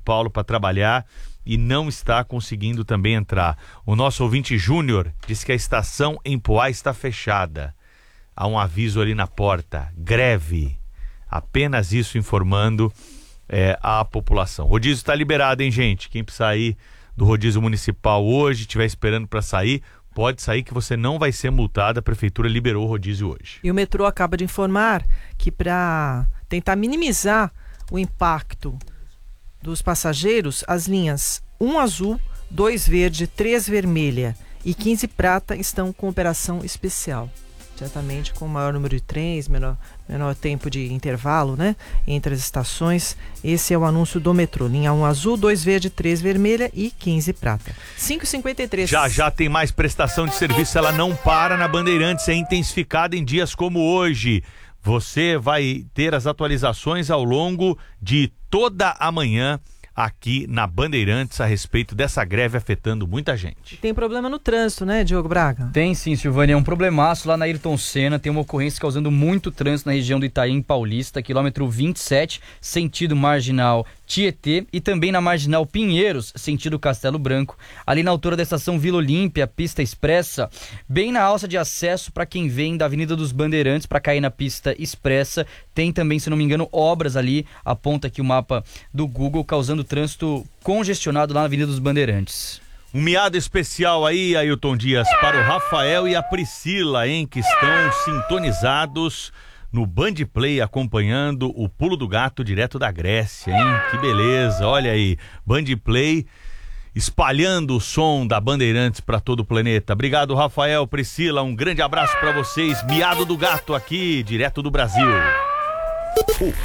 Paulo para trabalhar e não está conseguindo também entrar. O nosso ouvinte Júnior disse que a estação em Poá está fechada. Há um aviso ali na porta, greve. Apenas isso informando a população. Rodízio está liberado, hein, gente? Quem sair do rodízio municipal hoje, estiver esperando para sair, pode sair que você não vai ser multado. A prefeitura liberou o rodízio hoje. E o metrô acaba de informar que para tentar minimizar o impacto dos passageiros, as linhas 1 azul, 2 verde, 3 vermelha e 15 prata estão com operação especial. Certamente com maior número de trens, menor tempo de intervalo, né, entre as estações. Esse é o anúncio do metrô. Linha 1 azul, 2 verde, 3 vermelha e 15 prata. 5h53. Já tem mais prestação de serviço, ela não para na Bandeirantes, é intensificada em dias como hoje. Você vai ter as atualizações ao longo de toda a manhã aqui na Bandeirantes a respeito dessa greve afetando muita gente. Tem problema no trânsito, né, Diogo Braga? Tem sim, Silvânia, é um problemaço lá na Ayrton Senna, tem uma ocorrência causando muito trânsito na região do Itaim Paulista, quilômetro 27, sentido marginal Tietê, e também na marginal Pinheiros, sentido Castelo Branco, ali na altura da estação Vila Olímpia, pista expressa, bem na alça de acesso para quem vem da Avenida dos Bandeirantes para cair na pista expressa. Tem também, se não me engano, obras ali, aponta aqui o mapa do Google, causando trânsito congestionado lá na Avenida dos Bandeirantes. Um miado especial aí, Ailton Dias, para o Rafael e a Priscila, hein, que estão sintonizados no Band Play, acompanhando o Pulo do Gato direto da Grécia, hein? Que beleza, olha aí, Band Play espalhando o som da Bandeirantes para todo o planeta. Obrigado, Rafael, Priscila, um grande abraço para vocês. Miado do Gato aqui, direto do Brasil.